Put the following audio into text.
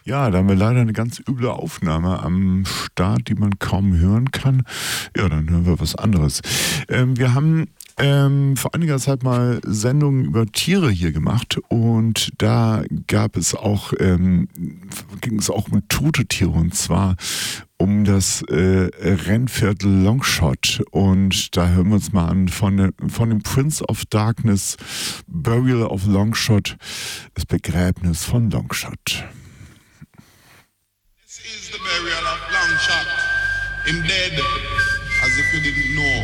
Ja, da haben wir leider eine ganz üble Aufnahme am Start, die man kaum hören kann. Ja, dann hören wir was anderes. Wir haben vor einiger Zeit mal Sendungen über Tiere hier gemacht und da ging es auch um tote Tiere und zwar um das Rennpferd Longshot. Und da hören wir uns mal an von dem Prince of Darkness, Burial of Longshot, das Begräbnis von Longshot. This is the burial of Longshot. Him dead, as if you didn't know.